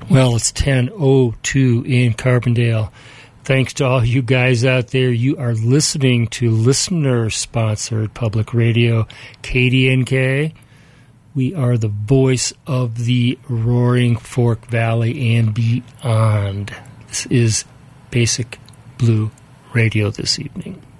Well, it's 10:02 in Carbondale. Thanks to all you guys out there. You are listening to listener-sponsored public radio, KDNK. We are the voice of the Roaring Fork Valley and beyond. This is Basic Blue Radio this evening.